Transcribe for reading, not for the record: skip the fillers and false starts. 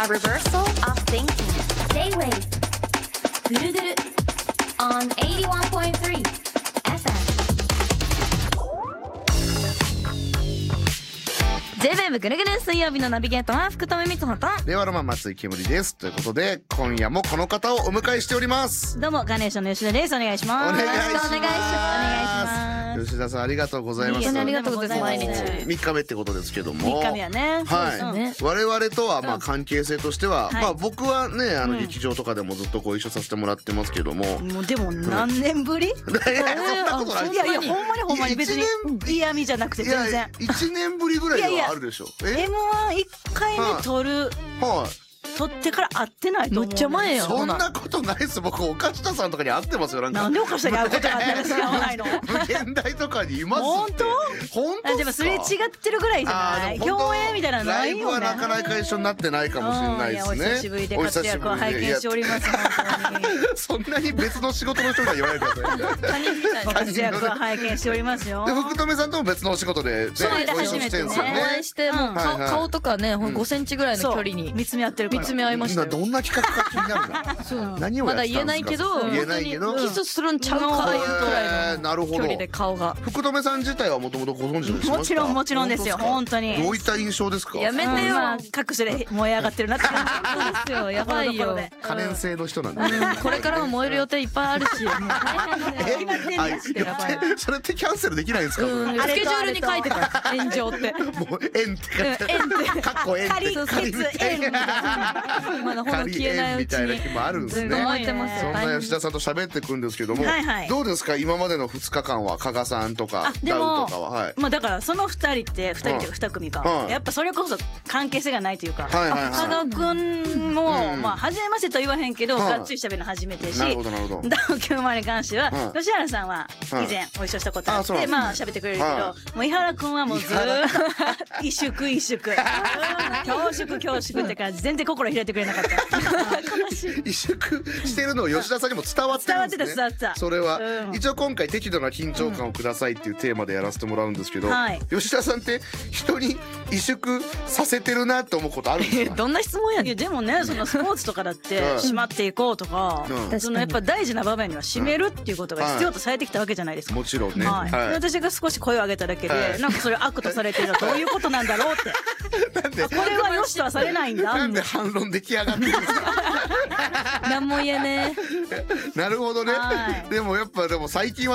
A reversal of thinking. J-Wave ぐるぐる on 81.3 J-Wave ぐるぐる水曜日のナビゲーターは福留光穂と令和ロマン松井けむりです。ということで今夜もこの方をお迎えしております。 どうもガネーションの吉田です。お願いします。 お願いします。 よろしくお願いします。 吉田さんありがとうございます。 本当にありがとうございます。 毎日3日目ってことですけども、 3日目はね、 はい、我々とはまあ関係性としては、 はいまあ僕はね劇場とかでもずっとご一緒させてもらってますけども、 もうでも何年ぶり？ いやそんなことない。 いやいやほんまに別に嫌味じゃなくて全然。 1年ぶりぐらいはあるでしょ。 M11 回目取る。 はい。 取ってから会ってないと思う。 めっちゃ前よ。 そんなことないです。僕岡下さんとかに会ってますよ。 なんで岡下に会うことがあったら会わないの？ 無限大とかにいますって。 本当？ 本当？ でもすれ違ってるぐらいじゃない？共演みたいなのないよね。 ライブはなかなか一緒になってないかもしれないですね。 お久しぶりで活躍を拝見しております。本当に。 そんなに別の仕事の人が言われてる。 他人みたいな活躍を拝見しておりますよ。 で福留さんとも別のお仕事でご一緒してるんですよね。 お会いしてもう顔とかね5センチぐらいの距離に見つめ合ってるから。 見つめ合いましたよ。 どんな企画か気になるな。 そう何をまだやってたんですか。 言えないけど言えないけどキスするんちゃうかいうくらいの距離で顔が。 福留さん自体はもともとご存知でした。 もちろんですよ。本当に。 どういった印象ですか。 やめてよ。 各所で燃え上がってるなって感じ。 そうですよ。やばいよ。 可燃性の人なんで。 これからも燃える予定いっぱいあるし。 それってキャンセルできないんですか。 スケジュールに書いてた。炎上って。 もう縁って書いて。 縁って。 かっこ縁って。 仮決縁。 まだ炎消えないうちに。 みたいな日もあるんですね。 燃えてますよ。 そんな吉田さんと喋ってくるんですけども、どうですか今までの2日間は加賀さんとかダウとかは。はい。 まあだからその2人って2組か。やっぱそれこそ関係性がないというか。加賀くんもまあ初めましてと言わへんけどがっつり喋るの初めてし、ダウ9万に関しては吉原さんは以前ご一緒したことあってまあ喋ってくれるけど、もう井原くんはもうずーっと萎縮恐縮って感じ、全然心開いてくれなかった。 萎縮してるのを吉田さんにも伝わってるんですね。 伝わってた。 それは一応今回適度な緊張感をくださいっていうテーマでやらせてもらうんですけど、吉田さんって人に萎縮させてるなって思うことあるんですか。 どんな質問やねん。 でもね、そのスポーツとかだって締まっていこうとか、そのやっぱ大事な場面には締めるっていうことが必要とされてきたわけじゃないですか。 もちろんね。 私が少し声を上げただけでなんかそれ悪とされてるのはどういうことなんだろうって。これはよしとはされないんだ。 なんで反論出来上がってるんですか。 何も言えねえ。なるほどね。でもやっぱ最近は